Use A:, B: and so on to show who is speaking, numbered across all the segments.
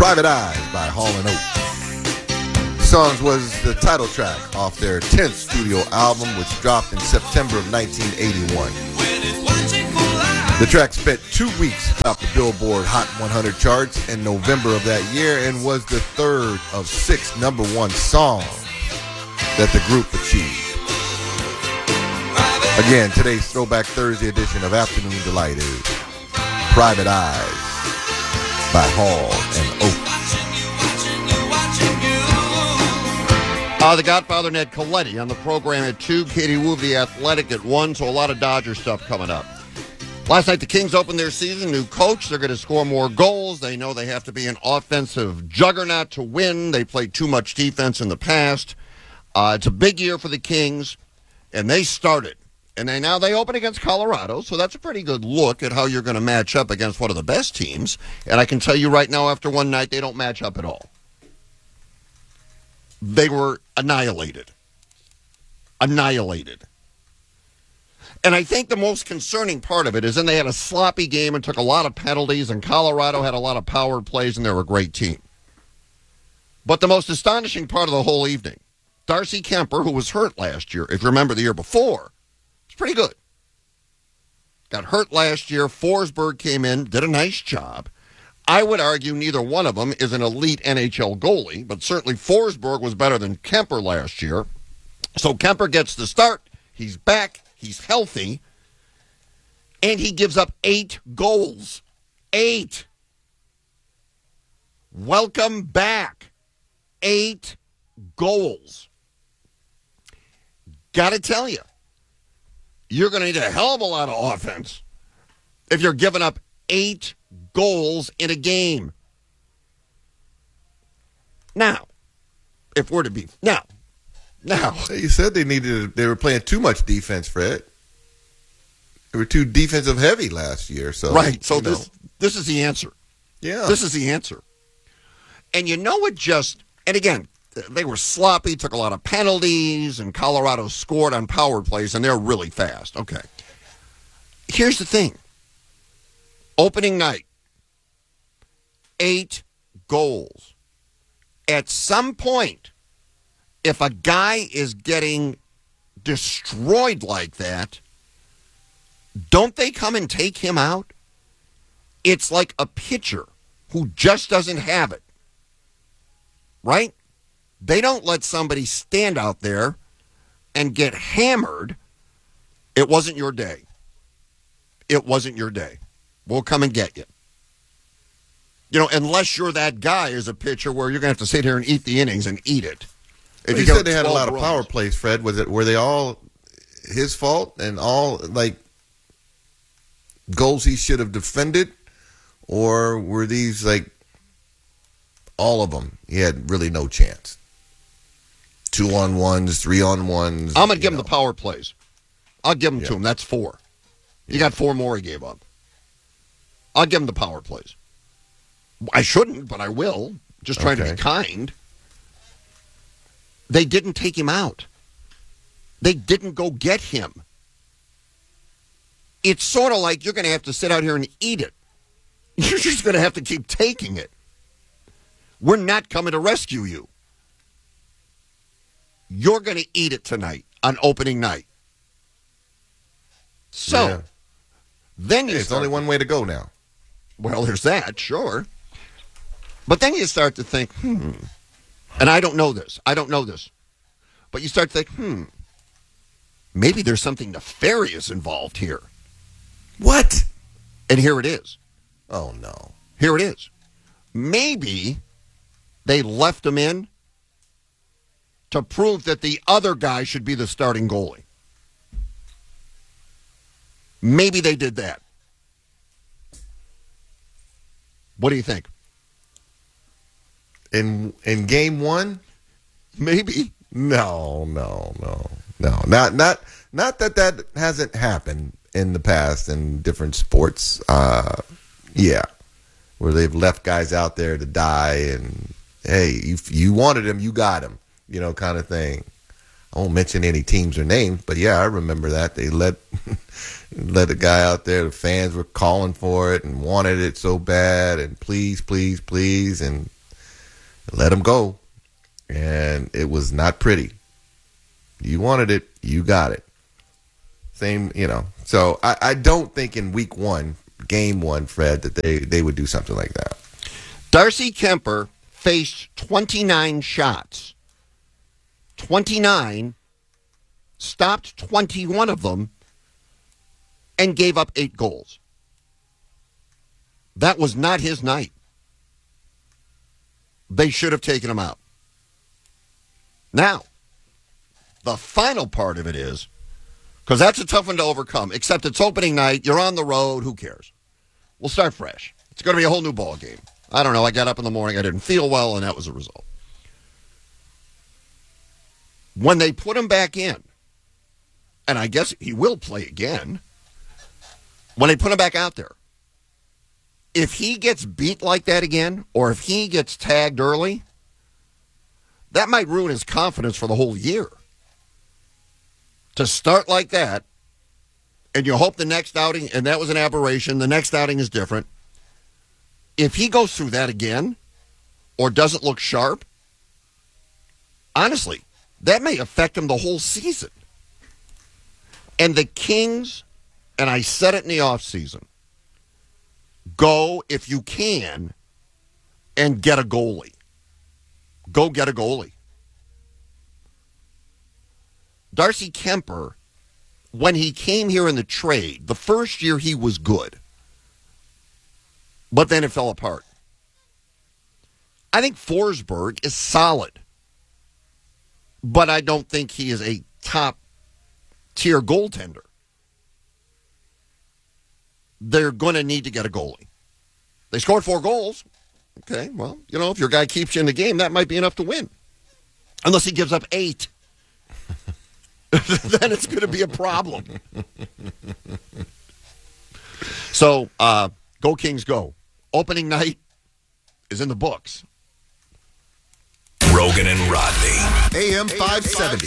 A: Private Eyes by Hall & Oates. The song was the title track off their 10th studio album, which dropped in September of 1981. The track spent 2 weeks atop the Billboard Hot 100 charts in November of that year and was the third of 6 number one songs that the group achieved. Again, today's Throwback Thursday edition of Afternoon Delight is Private Eyes by Hall & Oates.
B: The Godfather Ned Colletti on the program at 2, Katie Wu of The Athletic at 1, so a lot of Dodger stuff coming up. Last night the Kings opened their season, new coach, they're going to score more goals. They know they have to be an offensive juggernaut to win. They played too much defense in the past. It's a big year for the Kings, and they started. And now they open against Colorado, so that's a pretty good look at how you're going to match up against one of the best teams. And I can tell you right now, after one night, they don't match up at all. They were annihilated. Annihilated. And I think the most concerning part of it is then they had a sloppy game and took a lot of penalties, and Colorado had a lot of power plays, and they were a great team. But the most astonishing part of the whole evening, Darcy Kemper, who was hurt last year, if you remember the year before, was pretty good. Got hurt last year. Forsberg came in, did a nice job. I would argue neither one of them is an elite NHL goalie, but certainly Forsberg was better than Kemper last year. So Kemper gets the start. He's back. He's healthy. And he gives up 8 goals. 8. Welcome back. 8 goals. Got to tell you, you're going to need a hell of a lot of offense if you're giving up 8 goals in a game. Now, if we're to be... Now.
A: You said they were playing too much defense, Fred. They were too defensive heavy last year. So
B: right, so this is the answer.
A: Yeah.
B: This is the answer. And you know what and again, they were sloppy, took a lot of penalties, and Colorado scored on power plays, and they're really fast. Okay. Here's the thing. Opening night, 8 goals. At some point, if a guy is getting destroyed like that, don't they come and take him out? It's like a pitcher who just doesn't have it. Right? They don't let somebody stand out there and get hammered. It wasn't your day. It wasn't your day. We'll come and get you. You know, unless you're that guy as a pitcher where you're going to have to sit here and eat the innings and eat it.
A: Well, you said they had a lot of power plays, Fred. Were they all his fault and all, like, goals he should have defended? Or were these, like, all of them? He had really no chance. 2-on-1s, 3-on-1s.
B: I'm going to give him the power plays. I'll give them to him. That's 4. You got 4 more he gave up. I'll give him the power plays. I shouldn't, but I will. Just trying to be kind. They didn't take him out. They didn't go get him. It's sort of like you're going to have to sit out here and eat it. You're just going to have to keep taking it. We're not coming to rescue you. You're going to eat it tonight on opening night. So, then you
A: it's only one way to go now.
B: Well, there's that, sure. But then you start to think, and I don't know this. But you start to think, maybe there's something nefarious involved here.
A: What?
B: And here it is.
A: Oh, no.
B: Here it is. Maybe they left him in to prove that the other guy should be the starting goalie. Maybe they did that. What do you think?
A: In game 1?
B: Maybe.
A: No. Not that hasn't happened in the past in different sports. Where they've left guys out there to die, and hey, if you wanted him, you got him, kind of thing. I won't mention any teams or names, but yeah, I remember that. They let a guy out there, the fans were calling for it and wanted it so bad, and please, and let him go, and it was not pretty. You wanted it, you got it. Same, So I don't think in week one, game one, Fred, that they would do something like that.
B: Darcy Kemper faced 29 shots. 29, stopped 21 of them, and gave up 8 goals. That was not his night. They should have taken him out. Now, the final part of it is, because that's a tough one to overcome, except it's opening night, you're on the road, who cares? We'll start fresh. It's going to be a whole new ball game. I don't know, I got up in the morning, I didn't feel well, and that was the result. When they put him back in, and I guess he will play again, when they put him back out there, if he gets beat like that again, or if he gets tagged early, that might ruin his confidence for the whole year. To start like that, and you hope the next outing, and that was an aberration, the next outing is different. If he goes through that again, or doesn't look sharp, honestly, that may affect him the whole season. And the Kings, and I said it in the offseason, go, if you can, and get a goalie. Go get a goalie. Darcy Kemper, when he came here in the trade, the first year he was good. But then it fell apart. I think Forsberg is solid. But I don't think he is a top-tier goaltender. They're going to need to get a goalie. They scored 4 goals. Okay, well, if your guy keeps you in the game, that might be enough to win. Unless he gives up 8. Then it's going to be a problem. So, go Kings, go. Opening night is in the books.
C: Rogan and Rodney.
A: AM 570.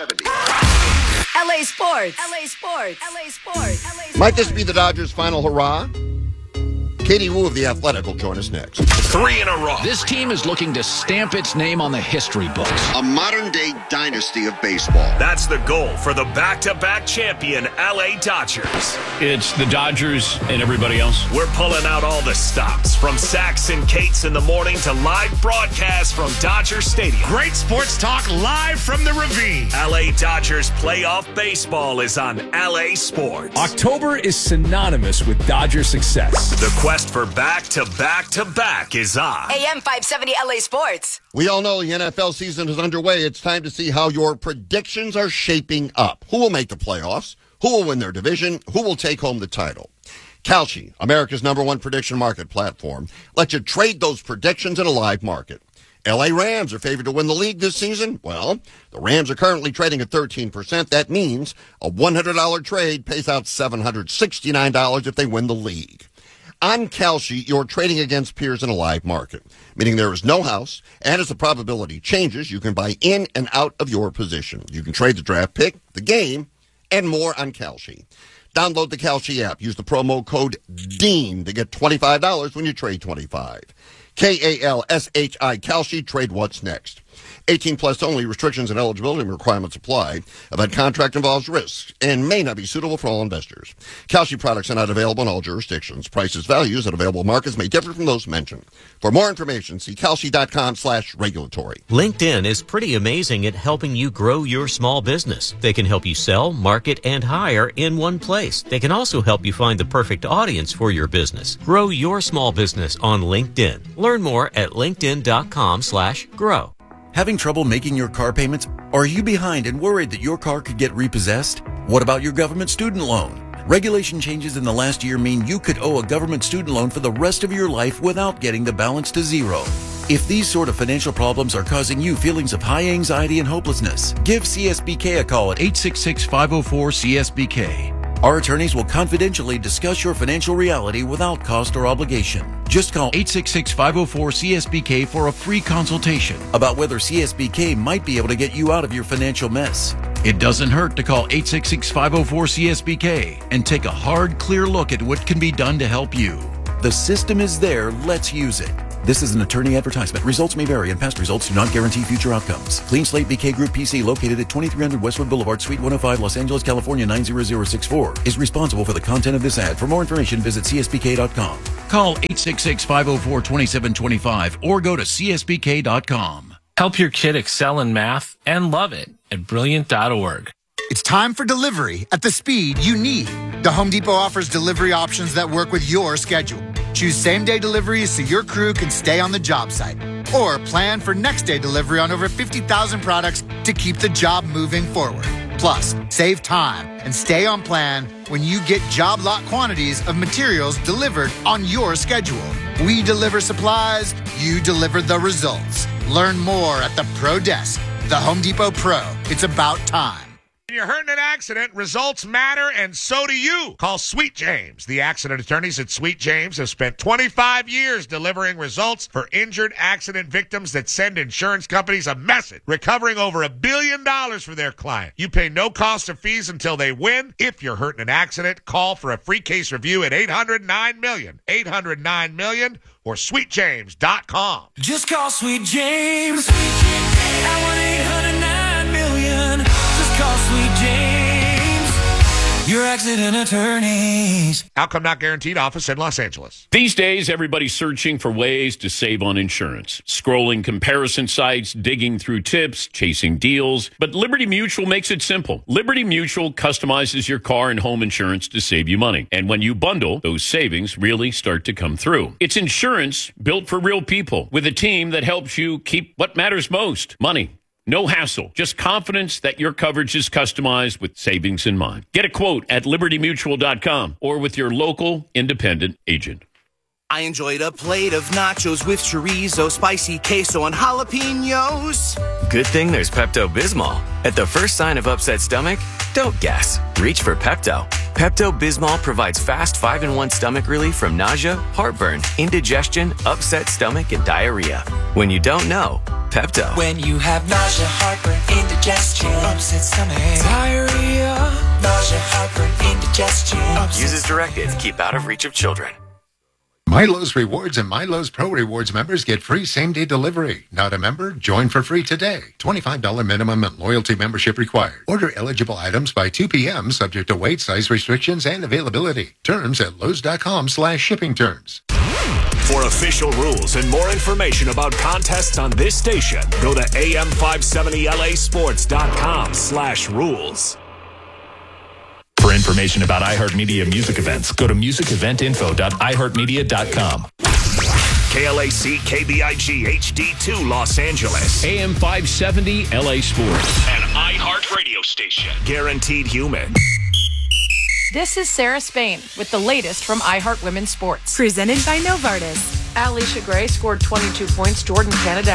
D: LA Sports. LA Sports. LA Sports.
B: Might this be the Dodgers' final hurrah? Katie Woo of The Athletic will join us next.
C: 3 in a row.
E: This team is looking to stamp its name on the history books.
B: A modern-day dynasty of baseball.
C: That's the goal for the back-to-back champion LA Dodgers.
E: It's the Dodgers and everybody else.
C: We're pulling out all the stops, from Sax and Kate's in the morning to live broadcasts from Dodger Stadium.
F: Great sports talk live from the Ravine.
C: LA Dodgers playoff baseball is on LA Sports.
F: October is synonymous with Dodger success.
C: The quest for back-to-back-to-back is on.
D: AM 570 LA Sports.
B: We all know the NFL season is underway. It's time to see how your predictions are shaping up. Who will make the playoffs? Who will win their division? Who will take home the title? Kalshi, America's #1 prediction market platform, lets you trade those predictions in a live market. LA Rams are favored to win the league this season. Well, the Rams are currently trading at 13%. That means a $100 trade pays out $769 if they win the league. On Kalshi, you're trading against peers in a live market, meaning there is no house, and as the probability changes, you can buy in and out of your position. You can trade the draft pick, the game, and more on Kalshi. Download the Kalshi app. Use the promo code DEAN to get $25 when you trade 25. Kalshi, Kalshi, trade what's next. 18 plus only. Restrictions and eligibility requirements apply. That contract involves risks and may not be suitable for all investors. Kalshi products are not available in all jurisdictions. Prices, values at available markets may differ from those mentioned. For more information, see Kalshi.com/regulatory.
G: LinkedIn is pretty amazing at helping you grow your small business. They can help you sell, market, and hire in one place. They can also help you find the perfect audience for your business. Grow your small business on LinkedIn. Learn more at linkedin.com/grow.
H: Having trouble making your car payments? Or are you behind and worried that your car could get repossessed? What about your government student loan? Regulation changes in the last year mean you could owe a government student loan for the rest of your life without getting the balance to zero. If these sort of financial problems are causing you feelings of high anxiety and hopelessness, give CSBK a call at 866-504-CSBK. Our attorneys will confidentially discuss your financial reality without cost or obligation. Just call 866-504-CSBK for a free consultation about whether CSBK might be able to get you out of your financial mess.
F: It doesn't hurt to call 866-504-CSBK and take a hard, clear look at what can be done to help you.
H: The system is there. Let's use it. This is an attorney advertisement. Results may vary, and past results do not guarantee future outcomes. Clean Slate BK Group PC, located at 2300 Westwood Boulevard, Suite 105, Los Angeles, California 90064, is responsible for the content of this ad. For more information, visit CSBK.com.
F: Call 866-504-2725 or go to CSBK.com.
I: Help your kid excel in math and love it at Brilliant.org.
J: It's time for delivery at the speed you need. The Home Depot offers delivery options that work with your schedule. Choose same-day deliveries so your crew can stay on the job site. Or plan for next-day delivery on over 50,000 products to keep the job moving forward. Plus, save time and stay on plan when you get job lot quantities of materials delivered on your schedule. We deliver supplies, you deliver the results. Learn more at the Pro Desk. The Home Depot Pro. It's about time.
K: When you're hurt in an accident, results matter, and so do you. Call Sweet James. The accident attorneys at Sweet James have spent 25 years delivering results for injured accident victims that send insurance companies a message, recovering over $1 billion for their client. You pay no cost or fees until they win. If you're hurt in an accident, call for a free case review at 800-9-MILLION, 800-9-MILLION, or sweetjames.com.
L: Just call Sweet James at 1-800-9-MILLION. Just call Sweet James, your accident attorneys.
K: Outcome not guaranteed. Office in Los Angeles.
M: These days, everybody's searching for ways to save on insurance. Scrolling comparison sites, digging through tips, chasing deals. But Liberty Mutual makes it simple. Liberty Mutual customizes your car and home insurance to save you money. And when you bundle, those savings really start to come through. It's insurance built for real people with a team that helps you keep what matters most, money. No hassle, just confidence that your coverage is customized with savings in mind. Get a quote at libertymutual.com or with your local independent agent.
N: I enjoyed a plate of nachos with chorizo, spicy queso, and jalapenos.
O: Good thing there's Pepto-Bismol. At the first sign of upset stomach, don't guess. Reach for Pepto. Pepto-Bismol provides fast 5-in-1 stomach relief from nausea, heartburn, indigestion, upset stomach, and diarrhea. When you don't know, Pepto.
L: When you have nausea, heartburn, indigestion, upset stomach, diarrhea, nausea, heartburn, indigestion.
O: Use as directed. Keep out of reach of children.
P: MyLowe's Rewards and MyLowe's Pro Rewards members get free same-day delivery. Not a member? Join for free today. $25 minimum and loyalty membership required. Order eligible items by 2 p.m. subject to weight, size restrictions, and availability. Terms at Lowe's.com/shipping terms.
C: For official rules and more information about contests on this station, go to am570lasports.com/rules.
Q: For information about iHeartMedia music events, go to musiceventinfo.iheartmedia.com.
C: KLAC KBIG HD2 Los Angeles.
F: AM 570 LA Sports.
C: An iHeart radio station. Guaranteed human.
R: This is Sarah Spain with the latest from iHeart Women's Sports.
S: Presented by Novartis.
R: Alicia Gray scored 22 points. Jordan Canada